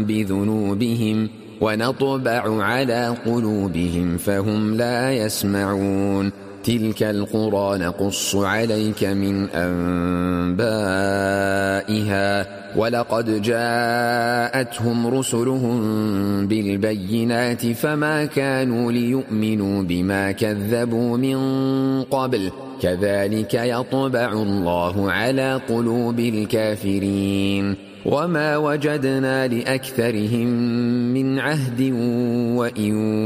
بذنوبهم ونطبع على قلوبهم فهم لا يسمعون. تلك القرى نقص عليك من أنبائها ولقد جاءتهم رسلهم بالبينات فما كانوا ليؤمنوا بما كذبوا من قبل كذلك يطبع الله على قلوب الكافرين. وما وجدنا لأكثرهم من عهد وإن